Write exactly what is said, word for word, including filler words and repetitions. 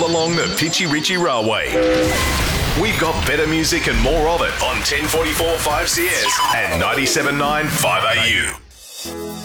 along the Pitchy Ritchie Railway. We've got better music and more of it on ten forty-four five C S and ninety-seven point nine five A U.